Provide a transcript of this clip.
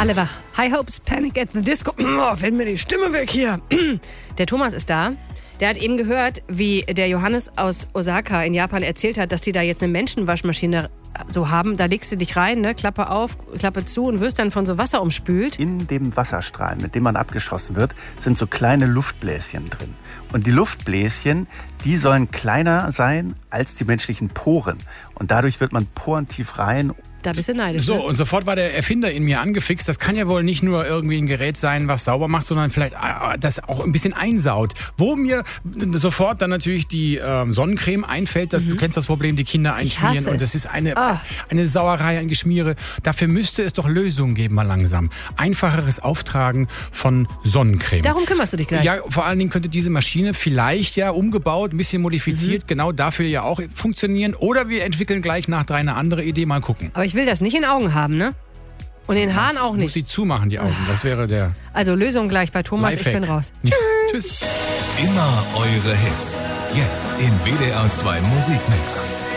Alle wach. High Hopes, Panic at the Disco. Oh, fällt mir die Stimme weg hier. Der Thomas ist da. Der hat eben gehört, wie der Johannes aus Osaka in Japan erzählt hat, dass die da jetzt eine Menschenwaschmaschine so haben. Da legst du dich rein, ne? Klappe auf, Klappe zu und wirst dann von so Wasser umspült. In dem Wasserstrahl, mit dem man abgeschossen wird, sind so kleine Luftbläschen drin. Und die Luftbläschen, die sollen kleiner sein als die menschlichen Poren. Und dadurch wird man porentief rein. Da bist du neidisch. So, ne? und sofort war der Erfinder in mir angefixt. Das kann ja wohl nicht nur irgendwie ein Gerät sein, was sauber macht, sondern vielleicht das auch ein bisschen einsaut. Wo mir sofort dann natürlich die Sonnencreme einfällt. Du kennst das Problem, die Kinder einschmieren. Und das ist eine Sauerei, ein Geschmiere. Dafür müsste es doch Lösungen geben, mal langsam. Einfacheres Auftragen von Sonnencreme. Darum kümmerst du dich gleich. Ja, vor allen Dingen könnte diese Maschine vielleicht ja umgebaut, ein bisschen modifiziert, genau dafür ja auch funktionieren. Oder wir entwickeln gleich nach 3 eine andere Idee, mal gucken. Aber ich will das nicht in Augen haben, ne? Und in den Haaren auch Muss nicht. sie zumachen, die Augen. Das wäre der Also Lösung gleich bei Thomas, Lifehack. ich bin raus. Tschüss. Immer eure Hits. Jetzt im WDR 2 Musikmix.